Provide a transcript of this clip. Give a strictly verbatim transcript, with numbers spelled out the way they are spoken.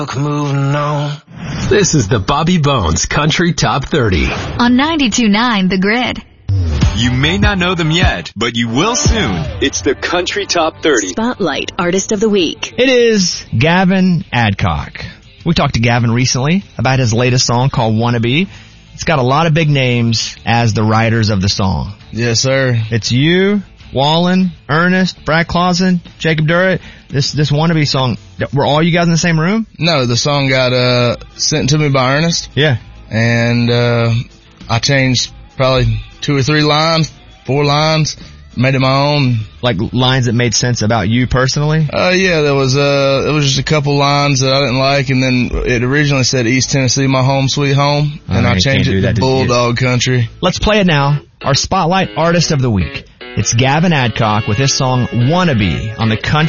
moving on. This is the Bobby Bones Country Top thirty. On ninety-two point nine The Grid. You may not know them yet, but you will soon. It's the Country Top thirty. Spotlight Artist of the Week. It is Gavin Adcock. We talked to Gavin recently about his latest song called Wannabe. It's got a lot of big names as the writers of the song. Yes, sir. It's you, Wallen, Ernest, Brad Clausen, Jacob Durrett. This this Wannabe song, were all you guys in the same room? No, the song got uh sent to me by Ernest. Yeah. And uh I changed probably two or three lines, four lines, made it my own. Like lines that made sense about you personally? Uh yeah, there was uh there was just a couple lines that I didn't like, and then it originally said East Tennessee, my home sweet home, and right, I changed it to Bulldog Country. Let's play it now. Our Spotlight Artist of the Week. It's Gavin Adcock with his song Wannabe on the Country